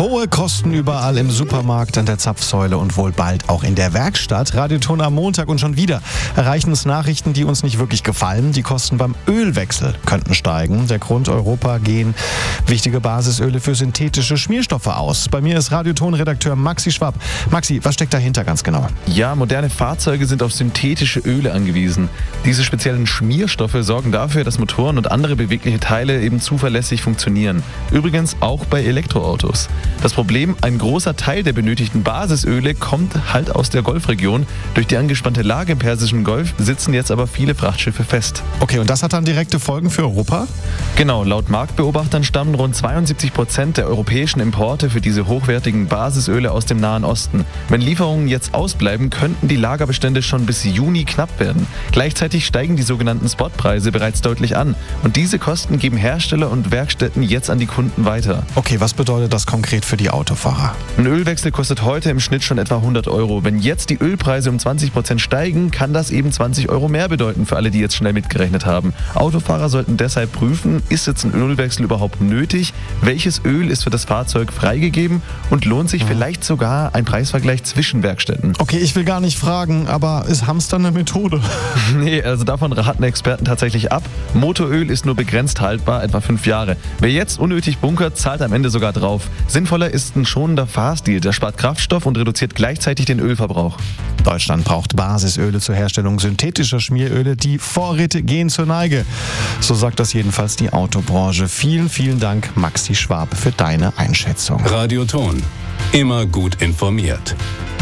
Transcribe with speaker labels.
Speaker 1: Hohe Kosten überall im Supermarkt, an der Zapfsäule und wohl bald auch in der Werkstatt. Radioton am Montag und schon wieder erreichen uns Nachrichten, die uns nicht wirklich gefallen. Die Kosten beim Ölwechsel könnten steigen. Der Grund: Europa gehen wichtige Basisöle für synthetische Schmierstoffe aus. Bei mir ist Radioton-Redakteur Maxi Schwab. Maxi, was steckt dahinter ganz genau?
Speaker 2: Ja, moderne Fahrzeuge sind auf synthetische Öle angewiesen. Diese speziellen Schmierstoffe sorgen dafür, dass Motoren und andere bewegliche Teile eben zuverlässig funktionieren. Übrigens auch bei Elektroautos. Das Problem: ein großer Teil der benötigten Basisöle kommt halt aus der Golfregion. Durch die angespannte Lage im Persischen Golf sitzen jetzt aber viele Frachtschiffe fest.
Speaker 1: Okay, und das hat dann direkte Folgen für Europa?
Speaker 2: Genau, laut Marktbeobachtern stammen rund 72% der europäischen Importe für diese hochwertigen Basisöle aus dem Nahen Osten. Wenn Lieferungen jetzt ausbleiben, könnten die Lagerbestände schon bis Juni knapp werden. Gleichzeitig steigen die sogenannten Spotpreise bereits deutlich an. Und diese Kosten geben Hersteller und Werkstätten jetzt an die Kunden weiter.
Speaker 1: Okay, was bedeutet das konkret für die Autofahrer?
Speaker 2: Ein Ölwechsel kostet heute im Schnitt schon etwa 100 Euro. Wenn jetzt die Ölpreise um 20% steigen, kann das eben 20 Euro mehr bedeuten für alle, die jetzt schnell mitgerechnet haben. Autofahrer sollten deshalb prüfen, ist jetzt ein Ölwechsel überhaupt nötig? Welches Öl ist für das Fahrzeug freigegeben? Und lohnt sich vielleicht sogar ein Preisvergleich zwischen Werkstätten?
Speaker 1: Okay, ich will gar nicht fragen, aber ist Hamstern eine Methode?
Speaker 2: Nee, also davon raten Experten tatsächlich ab. Motoröl ist nur begrenzt haltbar, etwa 5 Jahre. Wer jetzt unnötig bunkert, zahlt am Ende sogar drauf. Sinnvoller ist ein schonender Fahrstil, der spart Kraftstoff und reduziert gleichzeitig den Ölverbrauch.
Speaker 1: Deutschland braucht Basisöle zur Herstellung synthetischer Schmieröle. Die Vorräte gehen zur Neige. So sagt das jedenfalls die Autobranche. Vielen, vielen Dank, Maxi Schwab, für deine Einschätzung.
Speaker 3: Radioton. Immer gut informiert.